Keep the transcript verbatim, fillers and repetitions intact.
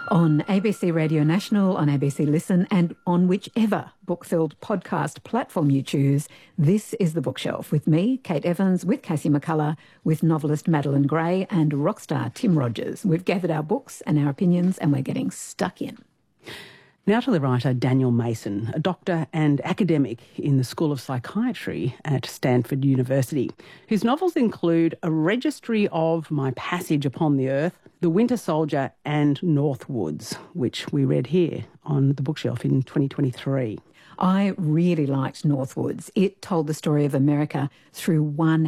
On A B C Radio National, on A B C Listen, and on whichever book-filled podcast platform you choose, this is The Bookshelf with me, Kate Evans, with Casey McCullough, with novelist Madeline Gray and rock star Tim Rogers. We've gathered our books and our opinions and we're getting stuck in. Now to the writer Daniel Mason, a doctor and academic in the School of Psychiatry at Stanford University, whose novels include A Registry of My Passage Upon the Earth, The Winter Soldier and Northwoods, which we read here on The Bookshelf in twenty twenty-three. I really liked Northwoods. It told the story of America through one